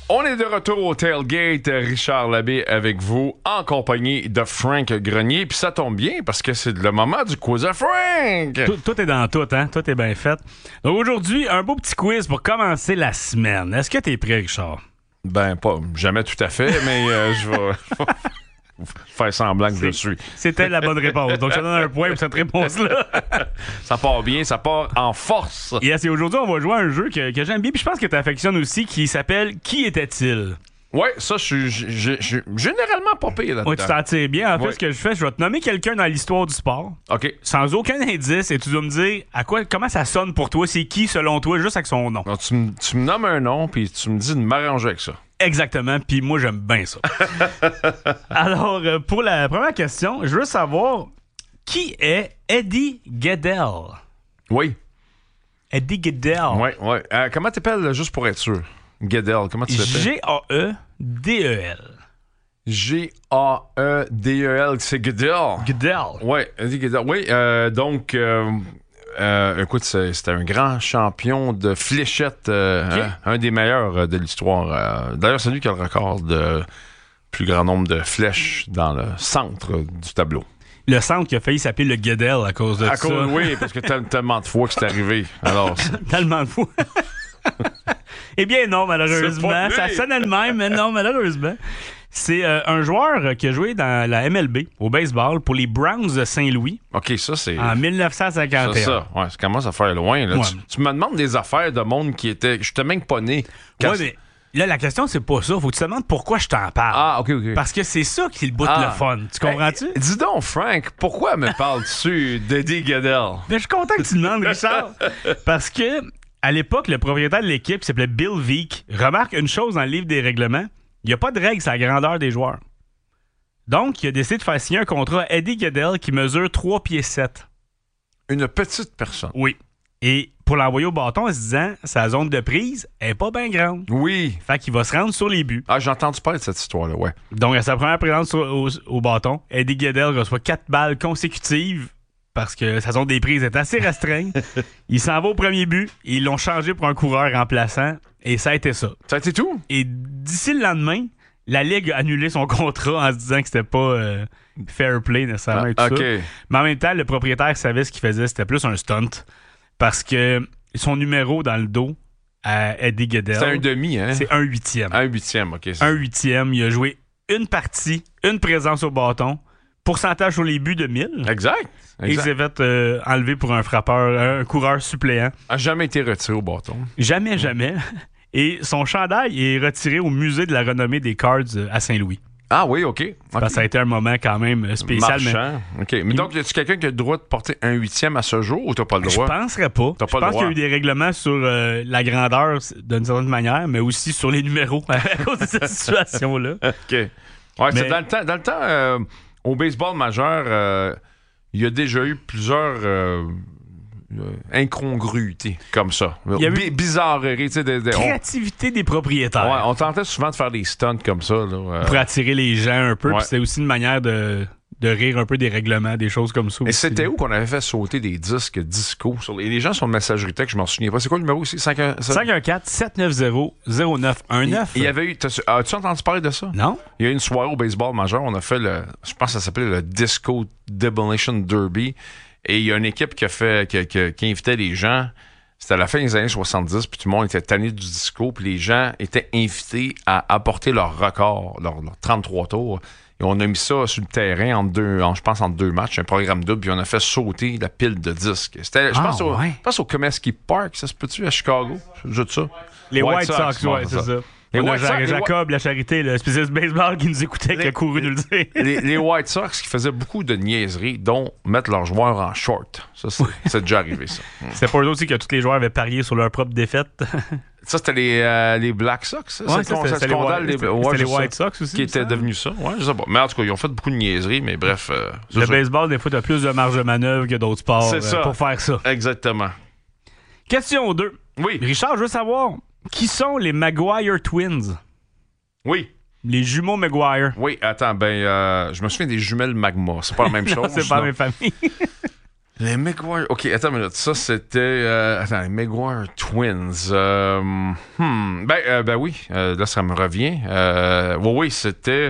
On est de retour au Tailgate, Richard Labbé avec vous, en compagnie de Frank Grenier. Puis ça tombe bien parce que c'est le moment du quiz à Frank. Tout est dans tout, hein? Tout est bien fait. Donc aujourd'hui, un beau petit quiz pour commencer la semaine. Est-ce que t'es prêt, Richard? Ben, pas jamais tout à fait, mais je vais faire semblant que je le suis. C'était la bonne réponse. Donc je te donne un point pour cette réponse-là. Ça part bien, ça part en force. Yes, et aujourd'hui, on va jouer à un jeu que j'aime bien, puis je pense que tu affectionnes aussi, qui s'appelle Qui était-il? Ouais, ça, je suis généralement pas pire là-dedans. Oui, tu t'en tires bien. En fait, Ouais. ce que je fais, je vais te nommer quelqu'un dans l'histoire du sport, OK. sans aucun indice, et tu dois me dire comment ça sonne pour toi, c'est qui selon toi, juste avec son nom. Alors, tu me nommes un nom, puis tu me dis de m'arranger avec ça. Exactement, puis moi j'aime bien ça. Alors, pour la première question, je veux savoir qui est Eddie Gaedel? Oui. Eddie Gaedel. Ouais. Comment t'appelles, juste pour être sûr? Gaedel, comment tu l'appelles? G-A-E-D-E-L. G-A-E-D-E-L, c'est Gaedel. Gaedel. Ouais, Eddie Gaedel. Oui, donc, écoute, c'était un grand champion de fléchettes, un des meilleurs de l'histoire. D'ailleurs, c'est lui qui a le record de plus grand nombre de flèches dans le centre du tableau. Le centre qui a failli s'appeler le Gaedel à cause de ça. Oui, parce que tellement de fois que c'est arrivé. Alors, Tellement de fou. Eh bien non, malheureusement. C'est pas lui. Ça sonnait le même, mais non, malheureusement. C'est un joueur qui a joué dans la MLB, au baseball, pour les Browns de Saint-Louis, OK, ça, c'est... en 1951. C'est ça. Ouais, ça commence à faire loin. Là. Ouais. Tu me demandes des affaires de monde qui était... Je t'ai même pas né. Quand- Ouais, mais là, la question, c'est pas ça. Faut que tu te demandes pourquoi je t'en parle. Ah, OK. Parce que c'est ça qui est le bout de le fun. Tu comprends-tu? Dis donc, Frank, pourquoi me parles-tu d'Eddie Gaedel? Mais je suis content que tu demandes, Richard. Parce que, à l'époque, le propriétaire de l'équipe, qui s'appelait Bill Veeck, remarque une chose dans le livre des règlements. Il n'y a pas de règle sur la grandeur des joueurs. Donc, il a décidé de faire signer un contrat à Eddie Gaedel qui mesure 3 pieds 7. Une petite personne. Oui. Et pour l'envoyer au bâton en se disant, sa zone de prise est pas bien grande. Oui. Fait qu'il va se rendre sur les buts. Ah, j'ai entendu parler de cette histoire-là, ouais. Donc, à sa première présence au bâton, Eddie Gaedel reçoit 4 balles consécutives parce que sa zone des prises est assez restreinte. Il s'en va au premier but. Ils l'ont changé pour un coureur remplaçant. Et ça a été ça. Ça a été tout? Et d'ici le lendemain, la Ligue a annulé son contrat en se disant que c'était pas fair play nécessairement et tout OK. ça. Mais en même temps, le propriétaire savait ce qu'il faisait. C'était plus un stunt. Parce que son numéro dans le dos à Eddie Gaedel, C'est un demi, hein? c'est 1/8. Un huitième, OK. 1/8. Il a joué une partie, une présence au bâton, pourcentage sur les buts de 1000. Exact. Et il s'est fait enlever pour un frappeur, un coureur suppléant. A jamais été retiré au bâton. Jamais. Et son chandail est retiré au musée de la renommée des Cards à Saint-Louis. Ah oui, OK. Parce que ça a été un moment quand même spécial. Marchand. OK. Mais donc, y a-tu quelqu'un qui a le droit de porter un huitième à ce jour ou t'as pas le Mais je droit? penserais pas. T'as pas Je le pense qu'il y a droit. eu des règlements sur la grandeur d'une certaine manière, mais aussi sur les numéros à cause de cette situation-là. OK. Ouais, Mais- c'est dans le temps au baseball majeur, il y a déjà eu plusieurs incongruités comme ça. Il y a eu- Bizarreries, tu sais. Créativité des propriétaires. On tentait souvent de faire des stunts comme ça. Là, Pour attirer les gens un peu. Ouais. Puis c'est aussi une manière de rire un peu des règlements, des choses comme ça. Et aussi. c'était où qu'on avait fait sauter des disques disco? Les gens sur le messagerie texte, je m'en souviens pas. C'est quoi le numéro ici? 514-790-0919. Il y avait eu. As-tu entendu parler de ça? Non? Il y a eu une soirée au baseball majeur. On a fait je pense que ça s'appelait le Disco Demolition Derby. Et il y a une équipe qui invitait les gens. C'était à la fin des années 70, puis tout le monde était tanné du disco, puis les gens étaient invités à apporter leur record, leur 33 tours. Et on a mis ça sur le terrain je pense entre deux matchs, un programme double, puis on a fait sauter la pile de disques. C'était, je pense au Comiskey Park, ça se peut-tu, à Chicago? Juste ça. Les White Sox, ouais, ouais, c'est ça. Les On a White Sox, Jacob, la charité, le spécialiste baseball qui nous écoutait, qui a couru nous le dire. les White Sox qui faisaient beaucoup de niaiseries, dont mettre leurs joueurs en short. Ça, c'est déjà arrivé, ça. C'est pour eux aussi que tous les joueurs avaient parié sur leur propre défaite. Ça, c'était les Black Sox, ça? Ouais, c'était les White Sox aussi. Qui était devenu ça. Ouais, je sais pas. Mais en tout cas, ils ont fait beaucoup de niaiseries, mais bref. Le baseball, des fois, t'as plus de marge de manœuvre que d'autres sports C'est ça. pour faire ça. Exactement. Question 2. Oui. Richard, je veux savoir, qui sont les Maguire Twins? Oui. Les jumeaux Maguire. Oui, attends, je me souviens des jumelles Magma. C'est pas la même chose. Non, c'est pas la non. même famille. Les Maguire. OK, attends une minute. Ça, c'était... attends, les Maguire Twins. Ben oui. Là, ça me revient. Oui, c'était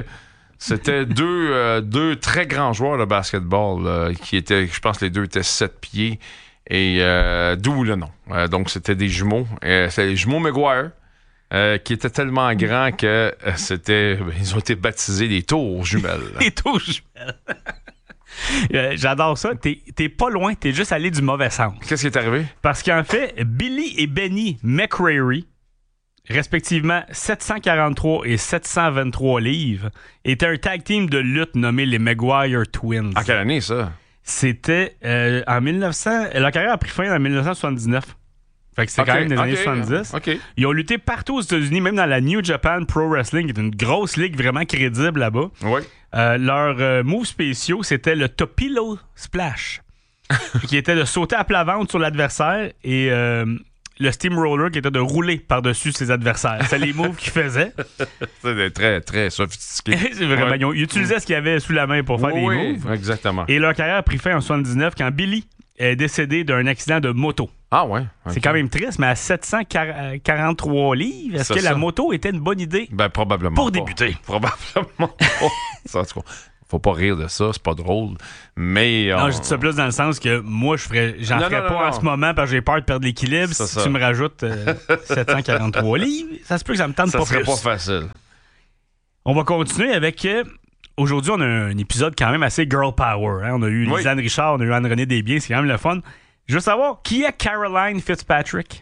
deux très grands joueurs de basketball qui étaient... Je pense que les deux étaient 7 pieds. Et d'où le nom. Donc, c'était des jumeaux. C'était les jumeaux Maguire. Qui étaient tellement grands que ils ont été baptisés les tours jumelles. Les tours jumelles. J'adore ça. T'es pas loin, t'es juste allé du mauvais sens. Qu'est-ce qui est arrivé? Parce qu'en fait, Billy et Benny McCreary, respectivement 743 et 723 livres, étaient un tag team de lutte nommé les Maguire Twins. En quelle année, ça? C'était en 1900... Leur carrière a pris fin en 1979. Fait que c'était quand même des années 70. Okay. Ils ont lutté partout aux États-Unis, même dans la New Japan Pro Wrestling, qui est une grosse ligue vraiment crédible là-bas. Oui. Leurs moves spéciaux, c'était le Topilo Splash, qui était de sauter à plat ventre sur l'adversaire, et le Steamroller, qui était de rouler par-dessus ses adversaires. C'est les moves qu'ils faisaient. C'était très, très sophistiqué. C'est vraiment, ils utilisaient ce qu'ils avaient sous la main pour faire des moves. Exactement. Et leur carrière a pris fin en 79 quand Billy est décédé d'un accident de moto. Ah ouais? Okay. C'est quand même triste, mais à 743 livres, est-ce que la moto était une bonne idée? Ben, probablement pour pas. débuter. Probablement pas. Ça, faut pas rire de ça, c'est pas drôle. Mais... Non, je dis ça plus dans le sens que moi, j'en ferais pas en ce moment parce que j'ai peur de perdre l'équilibre. Si tu me rajoutes 743 livres, ça se peut que ça me tente pas plus. Ça serait pas facile. On va continuer avec... aujourd'hui, on a un épisode quand même assez girl power. Hein? On a eu Lisanne Richard, on a eu Anne-Renée Desbiens, c'est quand même le fun. Je veux savoir, qui est Caroline Fitzpatrick?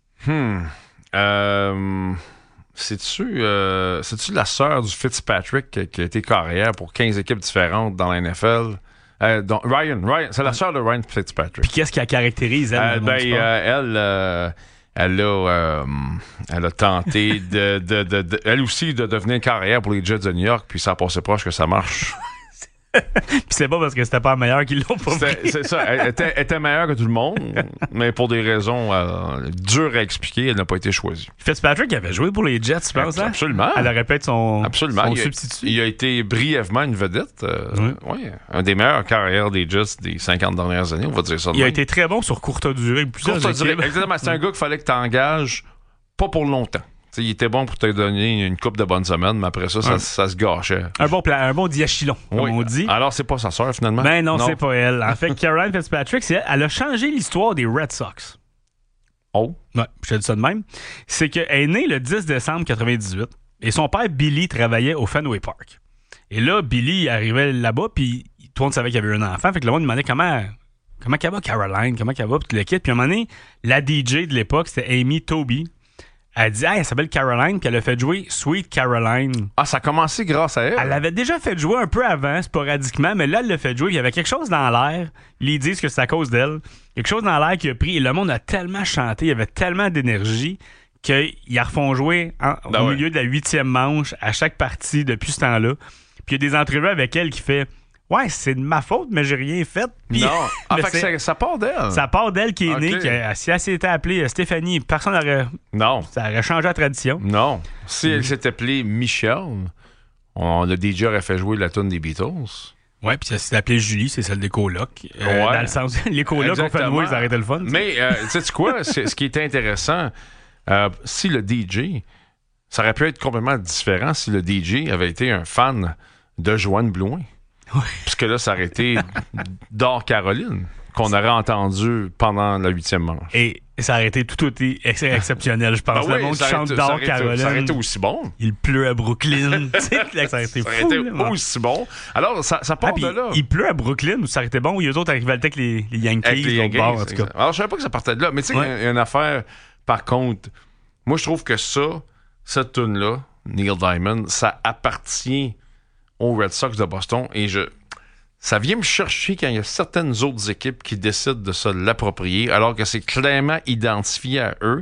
C'est-tu la sœur du Fitzpatrick qui a été carrière pour 15 équipes différentes dans la NFL? Donc Ryan, c'est la sœur de Ryan Fitzpatrick. Puis qu'est-ce qui la caractérise, elle? Elle a tenté elle aussi de devenir carrière pour les Jets de New York, puis ça a passé proche que ça marche. Puis c'est pas parce que c'était pas meilleur qu'ils l'ont pas pris. C'est ça. Elle était meilleure que tout le monde, mais pour des raisons dures à expliquer, elle n'a pas été choisie. Fitzpatrick avait joué pour les Jets, tu penses? Absolument. Elle aurait pu être son substitut. Il a été brièvement une vedette. Un des meilleures carrières des Jets des 50 dernières années, on va dire ça. Il a été très bon sur courte durée. Exactement. C'est un gars qu'il fallait que tu engages pas pour longtemps. T'sais, il était bon pour te donner une couple de bonnes semaines, mais après ça, ça se gâchait. Un bon diachylon, comme on dit. Alors, c'est pas sa sœur, finalement? Ben non, c'est pas elle. En fait, Caroline Fitzpatrick, elle a changé l'histoire des Red Sox. Oh? Ouais, je te dis ça de même. C'est qu'elle est née le 10 décembre 98, et son père, Billy, travaillait au Fenway Park. Et là, Billy arrivait là-bas, puis tout le monde savait qu'il y avait un enfant, fait que le monde demandait comment qu'elle va, Caroline, comment qu'elle va, puis le kit. Puis à un moment donné, la DJ de l'époque, c'était Amy Toby. Elle dit, elle s'appelle Caroline, puis elle a fait jouer Sweet Caroline. Ah, ça a commencé grâce à elle? Elle avait déjà fait jouer un peu avant, sporadiquement, mais là, elle l'a fait jouer. Il y avait quelque chose dans l'air. Ils disent que c'est à cause d'elle. Quelque chose dans l'air qui a pris. Et le monde a tellement chanté, il y avait tellement d'énergie qu'ils la refont jouer au milieu de la 8e manche à chaque partie depuis ce temps-là. Puis il y a des entrevues avec elle qui fait... Ouais, c'est de ma faute, mais j'ai rien fait. Puis, non. Fait que ça part d'elle. Ça part d'elle qui est née. Si elle s'était appelée Stéphanie, personne n'aurait... Non. Ça aurait changé la tradition. Non. Si elle s'était appelée Michelle, le DJ aurait fait jouer la tune des Beatles. Ouais, puis ça s'est appelé Julie, c'est celle des colocs. Dans le sens, les colocs ont fait jouer, ils arrêtaient le fun. Mais, sais-tu quoi? Ce qui était intéressant, si le DJ, ça aurait pu être complètement différent si le DJ avait été un fan de Joanne Blouin. Oui. Parce que là, ça aurait été Dor Caroline qu'on aurait entendu pendant la 8e manche. Et ça aurait été tout exceptionnel, je pense. Le monde qui chante Dor Caroline. Ça aurait été aussi bon. Il pleut à Brooklyn. Ça aurait été fou. Ça aurait été aussi bon. Alors, ça part de là. Il pleut à Brooklyn, ça aurait été bon. Les autres arrivaient avec les Yankees. En tout cas. Alors, je savais pas que ça partait de là. Mais tu sais, il y a une affaire, par contre, moi, je trouve que cette tune-là, Neil Diamond, ça appartient aux Red Sox de Boston, et ça vient me chercher quand il y a certaines autres équipes qui décident de se l'approprier, alors que c'est clairement identifié à eux.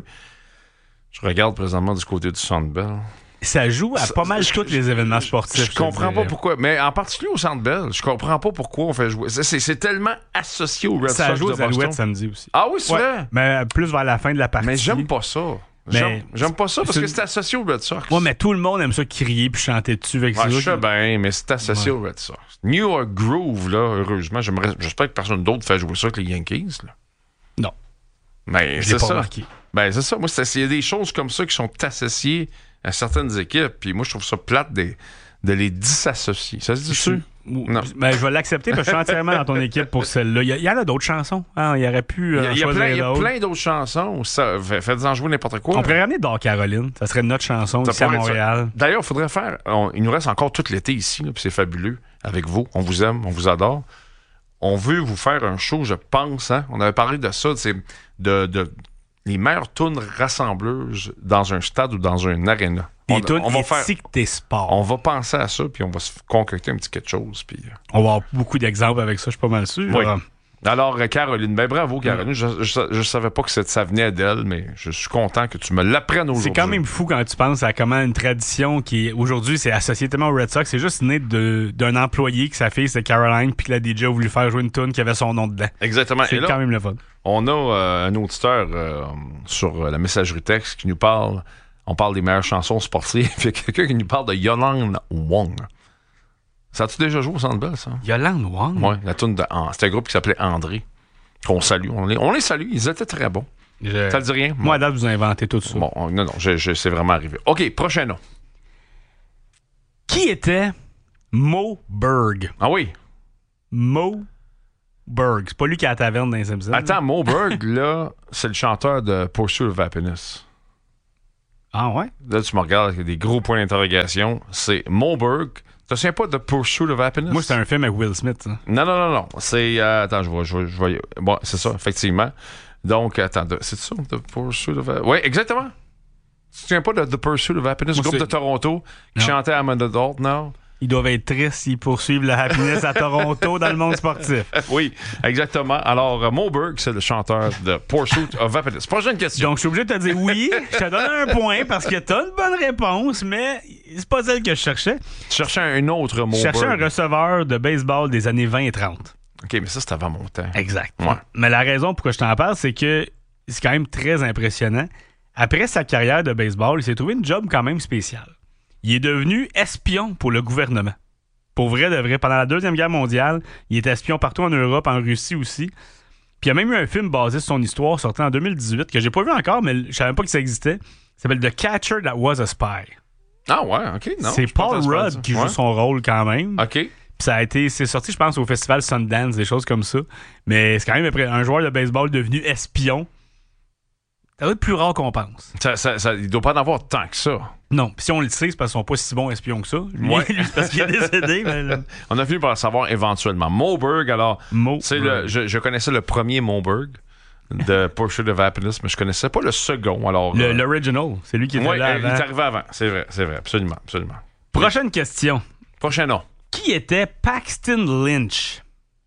Je regarde présentement du côté du Centre Bell. Ça joue à pas mal tous les événements sportifs. Je comprends pas pourquoi, mais en particulier au Centre Bell, je comprends pas pourquoi on fait jouer. C'est tellement associé aux Red Sox de Boston. Ça joue aux Alouettes samedi aussi. Ah oui, c'est vrai? Mais plus vers la fin de la partie. Mais j'aime pas ça. J'aime pas ça parce que c'est associé aux Red Sox. Ouais, mais tout le monde aime ça crier puis chanter dessus. Avec je sais bien, mais c'est associé aux Red Sox. New York Groove, là, heureusement, j'espère que personne d'autre fait jouer ça que les Yankees. Là. Non. Mais c'est ça. Ben, c'est ça. Moi, il y a des choses comme ça qui sont associées à certaines équipes. Puis moi, je trouve ça plate de les disassocier. Ça se dit dessus? Non. Ben, je vais l'accepter parce que je suis entièrement dans ton équipe pour celle-là. Il y en a d'autres chansons. Hein? Il y aurait pu. Il y a plein d'autres chansons. Faites-en jouer n'importe quoi. On pourrait ramener Dor Caroline. Ça serait notre chanson ici à Montréal. D'ailleurs, il faudrait faire. Il nous reste encore tout l'été ici. Puis c'est fabuleux avec vous. On vous aime. On vous adore. On veut vous faire un show, je pense. Hein? On avait parlé de ça. C'est de les meilleures tunes rassembleuses dans un stade ou dans un aréna. Des tunes éthiques des sports. On va penser à ça, puis on va se concocter un petit quelque chose. Puis... On va avoir beaucoup d'exemples avec ça, je suis pas mal sûr. Oui. Alors, Caroline, ben bravo, Caroline. Je savais pas que ça venait d'elle, mais je suis content que tu me l'apprennes aujourd'hui. C'est quand même fou quand tu penses à comment une tradition qui, aujourd'hui, c'est associée tellement au Red Sox. C'est juste né d'un employé que sa fille, c'est Caroline, puis que la DJ a voulu faire jouer une tune qui avait son nom dedans. Exactement. C'est quand même le fun. On a un auditeur sur la messagerie texte qui nous parle. On parle des meilleures chansons sportives. Il y a quelqu'un qui nous parle de Yolande Wong. Ça a-tu déjà joué au Centre Bell, ça? Yolande Wong? Oui, la tune de... C'était un groupe qui s'appelait André. Qu'on salue. On les salue. Ils étaient très bons. Ça te dit rien? Moi, à date, vous inventez tout ça. Bon, non, c'est vraiment arrivé. OK, prochain nom. Qui était Mo Berg? Ah oui? Mo Berg. C'est pas lui qui a la taverne dans les Simpsons. Attends, Mo Berg, là, c'est le chanteur de Pursuit of Happiness. Ah ouais? Là, tu me regardes avec des gros points d'interrogation. C'est Mo Berg. Tu te souviens pas de Pursuit of Happiness? Moi, c'est un film avec Will Smith, ça. Non. C'est... attends, je vois... Bon, c'est ça, effectivement. Donc, attends, c'est ça, The Pursuit of Happiness? Oui, exactement. Tu te souviens pas de The Pursuit of Happiness, le groupe de Toronto qui chantait I'm an Adult Now? Ils doivent être tristes s'ils poursuivent la happiness à Toronto dans le monde sportif. Oui, exactement. Alors, Mo Berg, c'est le chanteur de Pursuit of Happiness. Prochaine question. Donc, je suis obligé de te dire oui. Je te donne un point parce que t'as une bonne réponse, mais c'est pas celle que je cherchais. Tu cherchais un autre Mo Berg. Je cherchais un receveur de baseball des années 20 et 30. OK, mais ça, c'est avant mon temps. Exact. Ouais. Mais la raison pourquoi je t'en parle, c'est que c'est quand même très impressionnant. Après sa carrière de baseball, il s'est trouvé une job quand même spéciale. Il est devenu espion pour le gouvernement. Pour vrai, de vrai. Pendant la Deuxième Guerre mondiale, il était espion partout en Europe, en Russie aussi. Puis il y a même eu un film basé sur son histoire sorti en 2018 que j'ai pas vu encore, mais je savais même pas que ça existait. Il s'appelle The Catcher That Was a Spy. Ah ouais, OK. Non, c'est Paul Rudd qui joue son rôle quand même. OK. Puis c'est sorti, je pense, au festival Sundance, des choses comme ça. Mais c'est quand même un joueur de baseball devenu espion. Ça doit être plus rare qu'on pense. Il doit pas en avoir tant que ça. Non. Puis si on le sait, c'est parce qu'ils sont pas si bons espions que ça. Lui, c'est parce qu'il est décédé. Mais on a fini par le savoir éventuellement. Mo Berg, alors, je connaissais le premier Mo Berg de Pursuit of Happiness, mais je connaissais pas le second. Alors, l'original, c'est lui qui était là avant. Il est arrivé avant. C'est vrai, absolument. Prochaine question. Prochain nom. Qui était Paxton Lynch?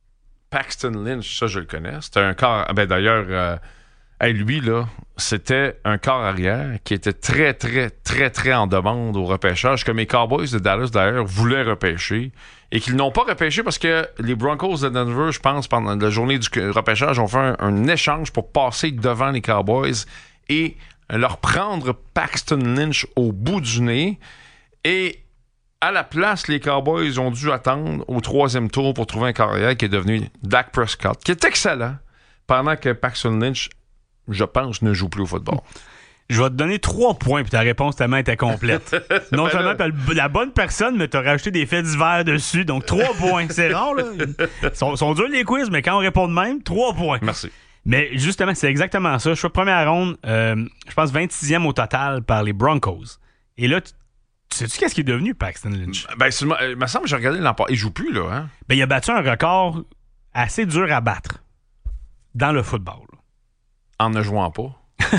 Paxton Lynch, ça, je le connais. C'était un corps... Ben, d'ailleurs... lui, là, c'était un corps arrière qui était très, très, très, très en demande au repêchage, que mes Cowboys de Dallas, d'ailleurs, voulaient repêcher et qu'ils n'ont pas repêché parce que les Broncos de Denver, je pense, pendant la journée du repêchage, ont fait un échange pour passer devant les Cowboys et leur prendre Paxton Lynch au bout du nez. Et à la place, les Cowboys ont dû attendre au 3e tour pour trouver un corps arrière qui est devenu Dak Prescott, qui est excellent, pendant que Paxton Lynch, je pense, ne joue plus au football. Je vais te donner 3 points, puis ta réponse tellement était complète. Non seulement t'as la bonne personne, mais t'as rajouté des faits divers dessus, donc 3 points. C'est rare, là. Sont durs les quiz, mais quand on répond de même, 3 points. Merci. Mais justement, c'est exactement ça. Choix de première ronde, je pense 26e au total par les Broncos. Et là, sais-tu qu'est-ce qui est devenu Paxton Lynch? Ben, il me semble que j'ai regardé l'an passé. Il joue plus, là, hein? Ben, il a battu un record assez dur à battre dans le football. En ne jouant pas?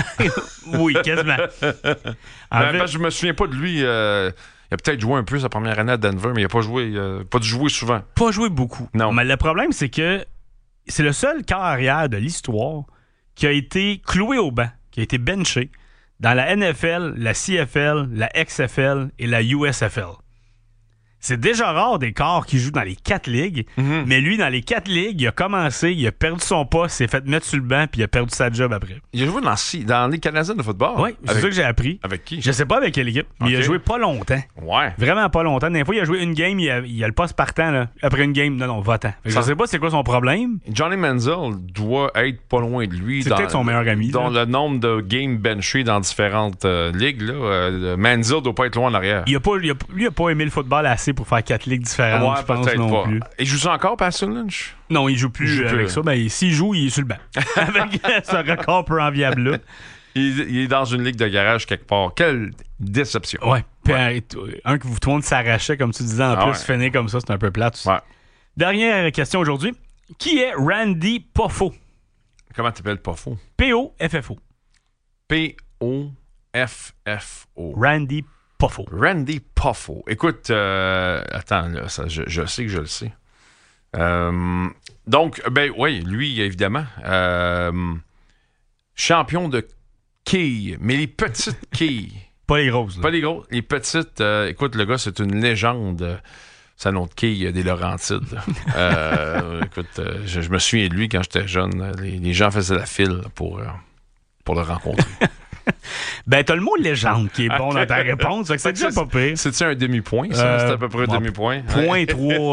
Oui, quasiment. Je me souviens pas de lui. Il a peut-être joué un peu sa première année à Denver, mais il n'a pas joué. Pas dû jouer souvent. Pas joué beaucoup. Non. Mais le problème, c'est que c'est le seul quart arrière de l'histoire qui a été cloué au banc, qui a été benché dans la NFL, la CFL, la XFL et la USFL. C'est déjà rare des corps qui jouent dans les 4 ligues, mais lui, dans les 4 ligues, il a commencé, il a perdu son poste, s'est fait mettre sur le banc, puis il a perdu sa job après. Il a joué dans les Canadiens de football? Oui, c'est ça que j'ai appris. Avec qui? Je sais pas avec quelle équipe, mais il a joué pas longtemps. Ouais. Vraiment pas longtemps. Des fois, il a joué une game, il a le poste partant, là. Après une game, non, va-t'en. Je sais pas c'est quoi son problème. Johnny Manziel doit être pas loin de lui. C'est peut-être son meilleur ami. Dans le nombre de games benchés dans différentes ligues, là, Manziel doit pas être loin en arrière. Lui a pas aimé le football assez pour faire 4 ligues différentes, je pense non plus. Il joue ça encore, Pascal Lynch? Non, il joue plus avec ça. Ben, s'il joue, il est sur le banc. Avec ce record peu enviable-là. Il est dans une ligue de garage quelque part. Quelle déception. Ouais. Puis un que tout le monde s'arrachait, comme tu disais, en plus, finir comme ça, c'est un peu plate. Ouais. Dernière question aujourd'hui. Qui est Randy Poffo? Comment t'appelles Poffo? P-O-F-F-O. P-O-F-F-O. Randy Poffo. Randy Poffo. Écoute, attends, là, ça, je sais que je le sais. Donc, ben oui, lui, évidemment. Champion de quilles, mais les petites quilles. Pas les grosses. Là. Pas les grosses. Les petites. Écoute, le gars, c'est une légende. Sa nom de quille des Laurentides. Écoute, je me souviens de lui quand j'étais jeune. Les gens faisaient la file pour le rencontrer. Ben, t'as le mot légende qui est bon dans ta réponse. C'est déjà pas pire. C'est-tu un demi-point, ça? C'est à peu près un demi-point. Point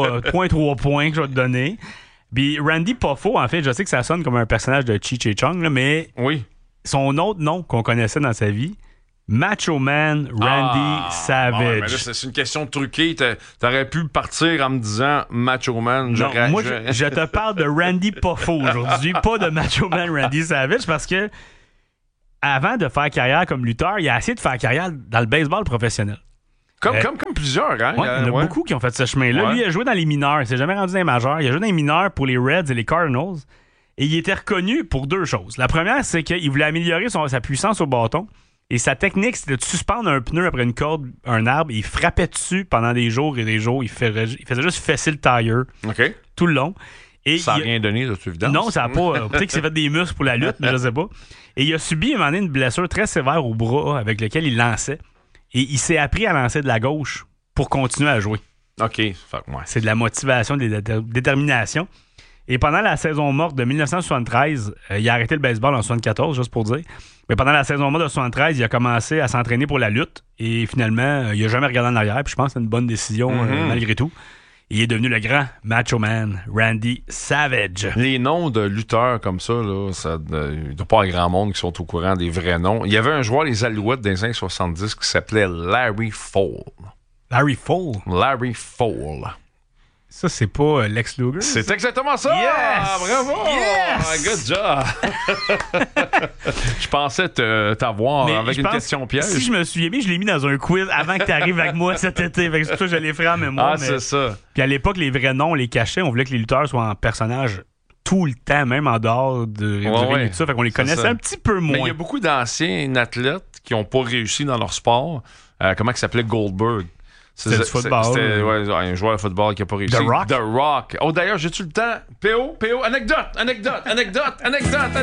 3 points que je vais te donner. Puis Randy Poffo, en fait, je sais que ça sonne comme un personnage de Cheech et Chong, là, mais oui. Son autre nom qu'on connaissait dans sa vie, Macho Man Randy Savage. Ouais, mais là, c'est une question truquée. T'aurais pu partir en me disant Macho Man. Non, moi, je te parle de Randy Poffo aujourd'hui, pas de Macho Man Randy Savage, parce que avant de faire carrière comme lutteur, il a essayé de faire carrière dans le baseball professionnel. Comme plusieurs, hein? Ouais, il y en a beaucoup qui ont fait ce chemin-là. Ouais. Lui, il a joué dans les mineurs. Il s'est jamais rendu dans les majeurs. Il a joué dans les mineurs pour les Reds et les Cardinals. Et il était reconnu pour 2 choses. La première, c'est qu'il voulait améliorer sa puissance au bâton. Et sa technique, c'était de suspendre un pneu après une corde, un arbre, et il frappait dessus pendant des jours et des jours. Il faisait juste fesser le tire tout le long. Et ça n'a rien donné, de toute évidence. Non, ça n'a pas. Peut-être qu'il s'est fait des muscles pour la lutte, mais je ne sais pas. Et il a subi un moment donné une blessure très sévère au bras avec lequel il lançait. Et il s'est appris à lancer de la gauche pour continuer à jouer. OK. Ouais. C'est de la motivation, de la détermination. Et pendant la saison morte de 1973, il a arrêté le baseball en 1974, juste pour dire. Mais pendant la saison morte de 1973, il a commencé à s'entraîner pour la lutte. Et finalement, il n'a jamais regardé en arrière. Puis je pense que c'est une bonne décision malgré tout. Il est devenu le grand Macho Man Randy Savage. Les noms de lutteurs comme ça, là, il ne doit pas y avoir grand monde qui sont au courant des vrais noms. Il y avait un joueur des Alouettes des années 70 qui s'appelait Larry Fowle. Larry Fowle? Larry Fowle. Ça, c'est pas Lex Luger? C'est exactement ça! Yes! Bravo! Yes! Good job! Je pensais t'avoir avec une question piège. Si je me souviens bien, je l'ai mis dans un quiz avant que tu arrives avec moi cet été. C'est pour ça que je l'ai fait en mémoire. C'est ça. Puis à l'époque, les vrais noms, on les cachait. On voulait que les lutteurs soient en personnage tout le temps, même en dehors du ring et tout ça. Fait qu'on les connaissait un petit peu moins. Mais il y a beaucoup d'anciens athlètes qui n'ont pas réussi dans leur sport. Comment il s'appelait Goldberg? C'était du football. C'était un joueur de football qui n'a pas réussi. The Rock. The Rock. Oh, d'ailleurs, j'ai-tu le temps? PO, anecdote.